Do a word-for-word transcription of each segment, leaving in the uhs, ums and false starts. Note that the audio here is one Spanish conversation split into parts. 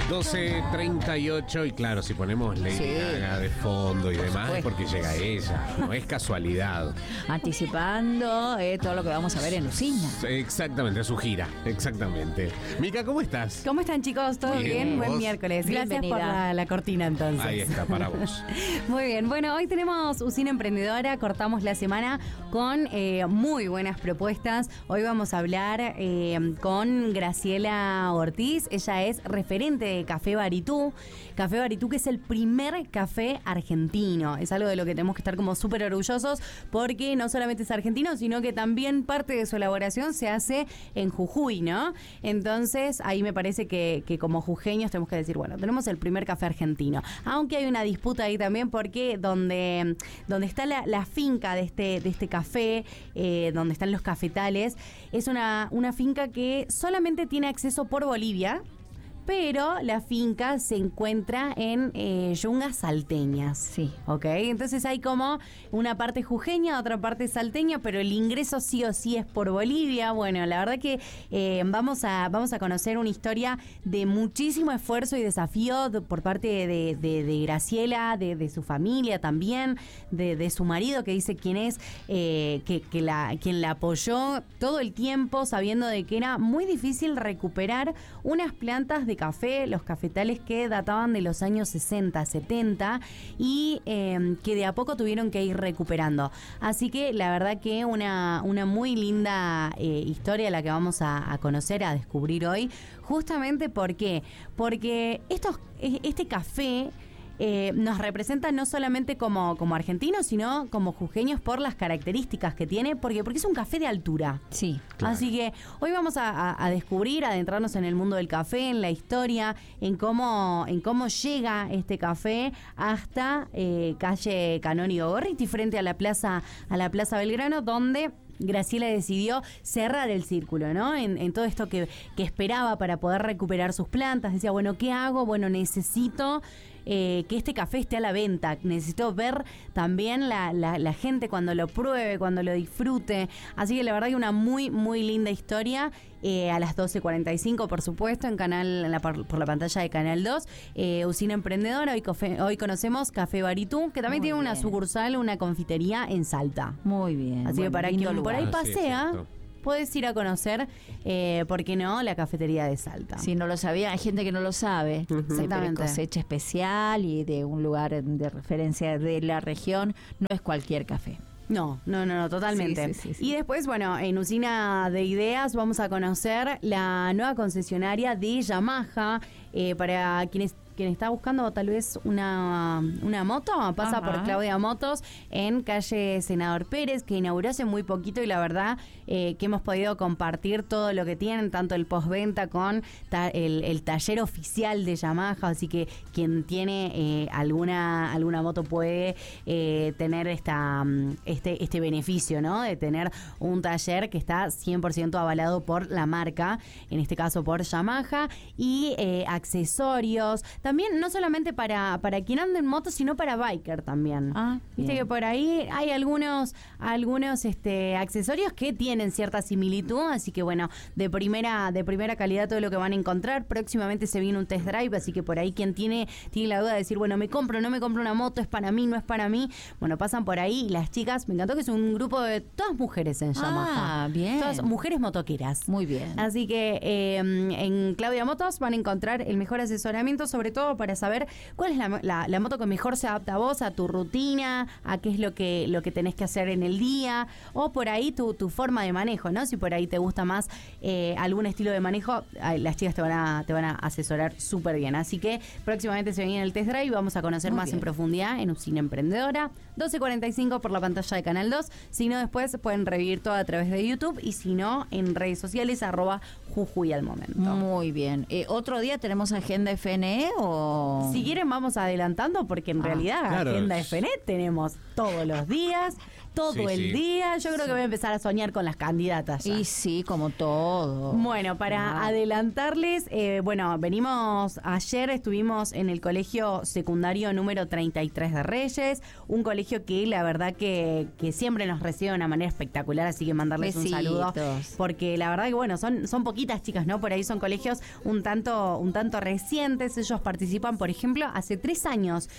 doce treinta y ocho y claro, si ponemos Lady Sí. Gaga de fondo y Por demás es supuesto. porque llega ella, no es casualidad. Anticipando eh, todo lo que vamos a ver en Usina. Exactamente, su gira, exactamente. Mica, ¿cómo estás? ¿Cómo están, chicos? ¿Todo Bien, bien? Buen ¿vos? miércoles. Gracias Bienvenida. por la, la cortina, entonces. Ahí está, para vos. Muy bien. Bueno, hoy tenemos Usina Emprendedora. Cortamos la semana con eh, muy buenas propuestas. Hoy vamos a hablar eh, con Graciela Ortiz. Ella es referente de Café Baritú. Café Baritú, que es el primer café argentino. Es algo de lo que tenemos que estar como súper orgullosos, porque no solamente es argentino, sino que también parte de su elaboración se hace en Jujuy, ¿no? Entonces, ahí me parece que, que como jujeños tenemos que decir, bueno, tenemos el primer café argentino. Aunque hay una disputa ahí también, porque donde, donde está la, la finca de este, de este café, eh, donde están los cafetales, es una, una finca que solamente tiene acceso por Bolivia, pero la finca se encuentra en eh, yungas salteñas. Sí. ¿Ok? Entonces hay como una parte jujeña, otra parte salteña, pero el ingreso sí o sí es por Bolivia. Bueno, la verdad que eh, vamos, a, vamos a conocer una historia de muchísimo esfuerzo y desafío de, por parte de, de, de Graciela, de, de su familia también, de, de su marido, que dice quién es, eh, que, que la, quien la apoyó todo el tiempo, sabiendo de que era muy difícil recuperar unas plantas de café, los cafetales que databan de los años sesenta, setenta y eh, que de a poco tuvieron que ir recuperando. Así que la verdad que una, una muy linda eh, historia la que vamos a, a conocer, a descubrir hoy, justamente ¿por qué? Porque estos, este café Eh, nos representa no solamente como, como argentinos, sino como jujeños por las características que tiene, porque, porque es un café de altura. Sí. Claro. Así que hoy vamos a, a, a descubrir, a adentrarnos en el mundo del café, en la historia, en cómo, en cómo llega este café hasta eh, calle Canónigo Gorriti, frente a la plaza, a la Plaza Belgrano, donde Graciela decidió cerrar el círculo, ¿no? En, en todo esto que, que esperaba para poder recuperar sus plantas. Decía, bueno, ¿qué hago? Bueno, necesito eh, que este café esté a la venta. Necesito ver también la, la, la gente cuando lo pruebe, cuando lo disfrute. Así que la verdad que una muy, muy linda historia. Eh, a las doce cuarenta y cinco, por supuesto, en canal, en la, por, por la pantalla de Canal dos. Eh, Usina Emprendedora. Hoy, cofe, hoy conocemos Café Baritú, que también Muy tiene una bien. sucursal, una confitería en Salta. Muy bien. Así que Bueno, para lindo quien por lugar. ahí Ah, sí, pasea, exacto. puedes ir a conocer, eh, ¿por qué no?, la cafetería de Salta. Si no lo sabía, hay gente que no lo sabe. Ujú. Sí, pero Exactamente. cosecha especial y de un lugar de referencia de la región, no es cualquier café. No, no, no, no, totalmente. Sí, sí, sí, sí. Y después, bueno, en Usina de Ideas vamos a conocer la nueva concesionaria de Yamaha. Eh, para quienes quien está buscando tal vez una, una moto, pasa Ajá. por Claudia Motos en calle Senador Pérez, que inauguró hace muy poquito, y la verdad eh, que hemos podido compartir todo lo que tienen, tanto el postventa con ta- el, el taller oficial de Yamaha. Así que quien tiene eh, alguna alguna moto puede eh, tener esta mm, este este beneficio, ¿no? De tener un taller que está cien por ciento avalado por la marca, en este caso por Yamaha, y eh, accesorios. También no solamente para, para quien anda en moto, sino para biker también. Ah, Viste bien. que por ahí hay algunos, algunos este, accesorios que tienen cierta similitud, así que bueno, de primera, de primera calidad todo lo que van a encontrar. Próximamente se viene un test drive, así que por ahí quien tiene, tiene la duda de decir, bueno, me compro, no me compro una moto, es para mí, no es para mí. Bueno, pasan por ahí y las chicas, me encantó que es un grupo de todas mujeres en Yamaha. Ah, bien. Todas mujeres motoqueras. Muy bien. Así que eh, en Claudia Motos van a encontrar el mejor asesoramiento, sobre todo para saber cuál es la, la, la moto que mejor se adapta a vos, a tu rutina, a qué es lo que, lo que tenés que hacer en el día, o por ahí tu, tu forma de manejo, ¿no? Si por ahí te gusta más eh, algún estilo de manejo, eh, las chicas te van a, te van a asesorar súper bien. Así que próximamente se viene el test drive y vamos a conocer Muy más bien. en profundidad en Usina Emprendedora. doce cuarenta y cinco por la pantalla de Canal dos. Si no, después pueden revivir todo a través de YouTube, y si no, en redes sociales, arroba Jujuy al momento. Muy bien. Eh, ¿Otro día tenemos agenda F N E o...? Si quieren vamos adelantando, porque en Ah, realidad claro. Agenda F N E tenemos todos los días. todo Sí, el sí. día. Yo creo que voy a empezar a soñar con las candidatas ya. Y sí, como todo. Bueno, para Ah. adelantarles, eh, bueno, venimos, ayer estuvimos en el colegio secundario número treinta y tres de Reyes, un colegio que la verdad que, que siempre nos recibe de una manera espectacular, así que mandarles un saludo, Besitos. porque la verdad que bueno, son, son poquitas chicas, ¿no? Por ahí son colegios un tanto, un tanto recientes, ellos participan, por ejemplo, hace tres años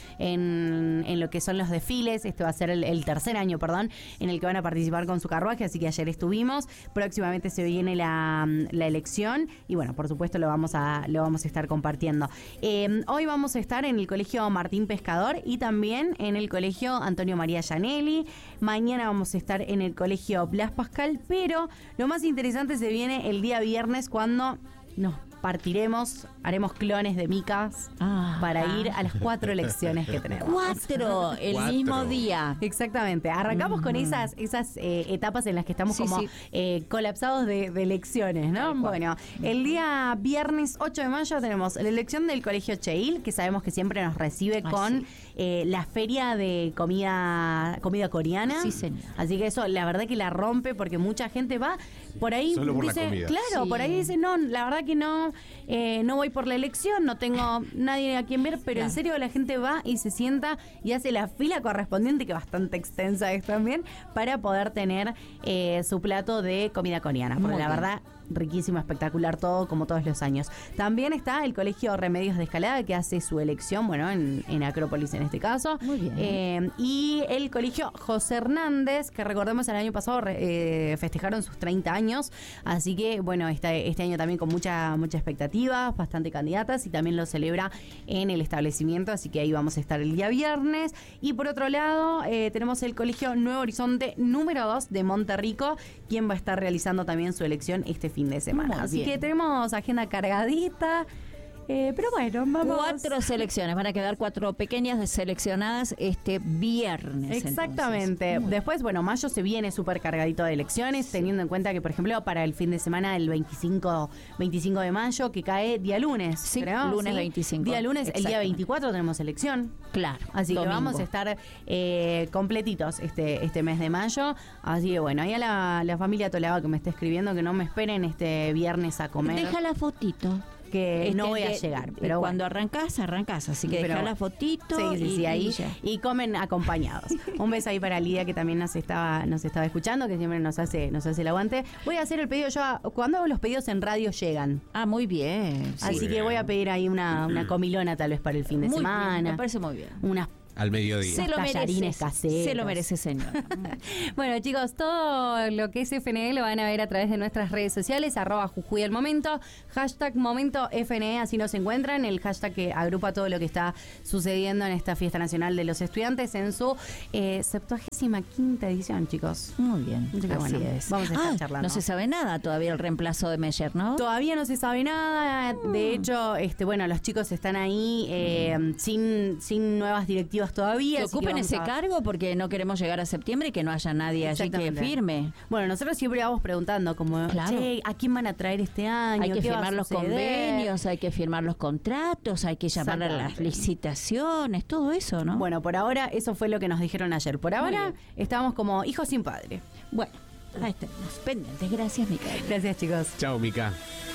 en, en lo que son los desfiles, este va a ser el, el tercer año, perdón, en el que van a participar con su carruaje, así que ayer estuvimos, próximamente se viene la, la elección y bueno, por supuesto lo vamos a, lo vamos a estar compartiendo. Eh, hoy vamos a estar en el colegio Martín Pescador y también en el colegio Antonio María Gianelli, mañana vamos a estar en el colegio Blas Pascal, pero lo más interesante se viene el día viernes cuando nos partiremos, haremos clones de micas Ah. para ir a las cuatro elecciones que tenemos. Cuatro, el Cuatro. mismo día. Exactamente, arrancamos con esas esas eh, etapas en las que estamos Sí, como sí. eh, colapsados de, de elecciones, ¿no? Bueno, el día viernes ocho de mayo tenemos la elección del Colegio Cheil, que sabemos que siempre nos recibe Ay, con sí. eh, la feria de comida comida coreana. Sí, señor. Así que eso, la verdad que la rompe porque mucha gente va por ahí, Solo por la dice, comida. claro, Sí. por ahí dice, no, la verdad que no, eh, no voy por la elección, no tengo nadie a quien ver, pero en Claro. serio la gente va y se sienta y hace la fila correspondiente, que bastante extensa es también, para poder tener eh, su plato de comida coreana. Porque Muy la bien. verdad, riquísimo, espectacular todo, como todos los años. También está el Colegio Remedios de Escalada, que hace su elección, bueno, en, en Acrópolis en este caso. Muy bien. Eh, y el Colegio José Hernández, que recordemos el año pasado re- eh, festejaron sus treinta años, así que bueno, este, este año también con mucha mucha expectativa, bastante candidatas y también lo celebra en el establecimiento, así que ahí vamos a estar el día viernes. Y por otro lado, eh, tenemos el Colegio Nuevo Horizonte número dos de Monterrico, quien va a estar realizando también su elección este fin de semana. Muy así bien. que tenemos agenda cargadita. Eh, pero bueno, vamos. Cuatro selecciones, van a quedar cuatro pequeñas seleccionadas este viernes. Exactamente. entonces. Muy Después, bueno, mayo se viene súper cargadito de elecciones, teniendo en cuenta que, por ejemplo, para el fin de semana del veinticinco, veinticinco de mayo, que cae día lunes. Sí, creo, lunes veinticinco. Día lunes, el día Exactamente. veinticuatro tenemos elección. Claro. Así domingo. que vamos a estar eh, completitos este este mes de mayo. Así que bueno, ahí a la, la familia Tolaba que me está escribiendo que no me esperen este viernes a comer, Deja la fotito. que Este, no voy a de- llegar. de- Pero cuando bueno. arrancás, arrancás. Así que Pero deja bueno. la fotito. Sí, sí, y, sí, ahí. y ya. Y comen acompañados. Un beso ahí para Lidia, que también nos estaba, nos estaba escuchando, que siempre nos hace, nos hace el aguante. Voy a hacer el pedido yo. a- Cuando hago los pedidos en radio llegan. Ah, muy bien. sí. Así que bien. voy a pedir ahí una, una comilona tal vez para el fin de Muy bien, semana. me parece muy bien. Unas Al mediodía. Se lo tallarines merece. caseros. Se lo merece, señor. Bueno, chicos, todo lo que es F N E lo van a ver a través de nuestras redes sociales, arroba Jujuy al momento, hashtag momento F N E, así nos encuentran, el hashtag que agrupa todo lo que está sucediendo en esta fiesta nacional de los estudiantes en su eh, septuagésima quinta edición, chicos. Muy bien. Así que Así bueno, es. vamos a estar Ah, charlando. no se sabe nada todavía el reemplazo de Meyer, ¿no? Todavía no se sabe nada. De hecho, este, bueno, los chicos están ahí eh, sin, sin nuevas directivas todavía. Que así que ocupen vamos ese a- cargo porque no queremos llegar a septiembre y que no haya nadie allí que Exactamente. firme. Bueno, nosotros siempre vamos preguntando como, Claro. che, ¿a quién van a traer este año? Hay que ¿Qué va a firmar los suceder? convenios, hay que firmar los contratos, hay que llamar a las Exactamente. licitaciones, todo eso, ¿no? Bueno, por ahora eso fue lo que nos dijeron ayer. Por ahora bien. estamos como hijos sin padre. Bueno, ahí tenemos pendientes. Gracias, Micaela. Gracias, chicos. Chao, Mica.